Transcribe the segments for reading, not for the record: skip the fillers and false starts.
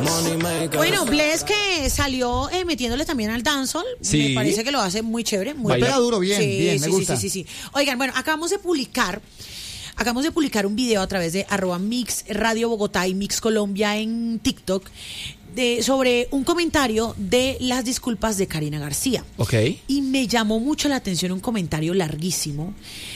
Bueno, Bless que salió metiéndole también al dancehall, sí. Me parece que lo hace muy chévere, muy pega duro, bien, sí, bien, me gusta. Sí. Oigan, bueno, acabamos de publicar un video a través de @Mix Radio Bogotá y Mix Colombia en TikTok sobre un comentario de las disculpas de Karina García. Ok. Y me llamó mucho la atención un comentario larguísimo,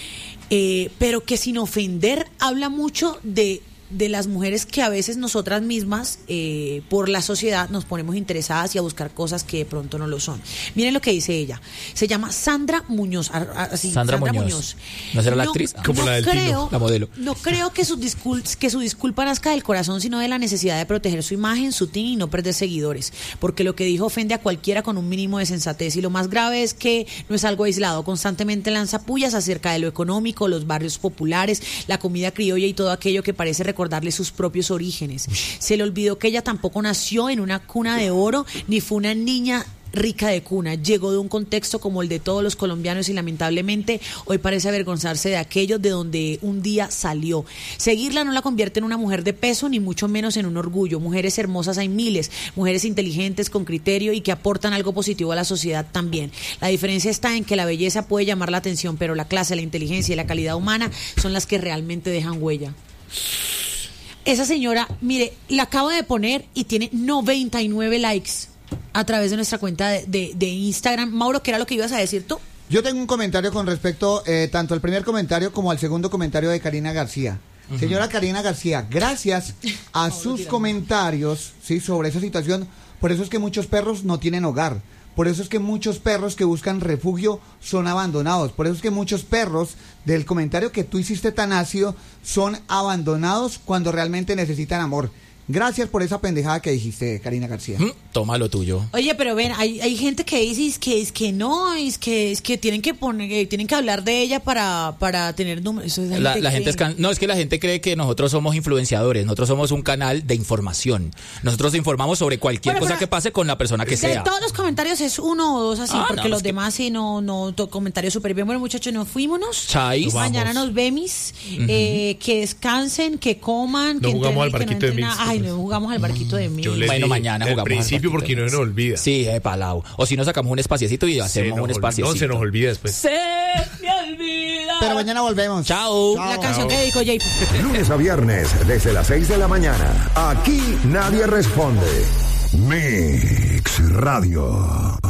pero que sin ofender habla mucho de las mujeres que a veces nosotras mismas, por la sociedad, nos ponemos interesadas y a buscar cosas que de pronto no lo son. Miren lo que dice ella. Se llama Sandra Muñoz. Sandra Muñoz. ¿No será la actriz? Como la del Tino. La modelo. No creo que su disculpa nazca del corazón, sino de la necesidad de proteger su imagen, su team y no perder seguidores. Porque lo que dijo ofende a cualquiera con un mínimo de sensatez. Y lo más grave es que no es algo aislado. Constantemente lanza pullas acerca de lo económico, los barrios populares, la comida criolla y todo aquello que parece recordarle sus propios orígenes. Se le olvidó que ella tampoco nació en una cuna de oro, ni fue una niña rica de cuna. Llegó de un contexto como el de todos los colombianos y lamentablemente hoy parece avergonzarse de aquello de donde un día salió. Seguirla no la convierte en una mujer de peso, ni mucho menos en un orgullo. Mujeres hermosas hay miles, mujeres inteligentes, con criterio y que aportan algo positivo a la sociedad también. La diferencia está en que la belleza puede llamar la atención, pero la clase, la inteligencia y la calidad humana son las que realmente dejan huella. Esa señora, mire, la acabo de poner y tiene 99 likes a través de nuestra cuenta de Instagram. Mauro, ¿qué era lo que ibas a decir tú? Yo tengo un comentario con respecto tanto al primer comentario como al segundo comentario de Karina García. Uh-huh. Señora Karina García, gracias a sus comentarios, ¿sí?, sobre esa situación, por eso es que muchos perros no tienen hogar. Por eso es que muchos perros que buscan refugio son abandonados. Por eso es que muchos perros, del comentario que tú hiciste tan ácido, son abandonados cuando realmente necesitan amor. Gracias por esa pendejada que dijiste, Karina García. Toma lo tuyo. Oye, pero ven, hay gente que dice es que no, es que tienen que hablar de ella para tener números. La gente no, es que la gente cree que nosotros somos influenciadores, nosotros somos un canal de información. Nosotros informamos sobre cualquier cosa que pase con la persona que sea. Todos los comentarios es uno o dos así, porque los demás sí no comentarios súper bien. Bueno, muchachos, nos fuimos. Chais. Mañana nos vemos. Que descansen, que coman, no que jugamos al barquito de Mix. Ay, no jugamos al barquito de Mix. Bueno, mañana jugamos. Al principio porque no se nos olvida. Sí, palao. O si no sacamos un espaciecito y hacemos un espaciecito. No, se nos olvida después. Se me olvida. Pero mañana volvemos. Chao. La canción que dedicó Jay. Lunes a viernes, desde las 6 de la mañana. Aquí nadie responde. Mix Radio.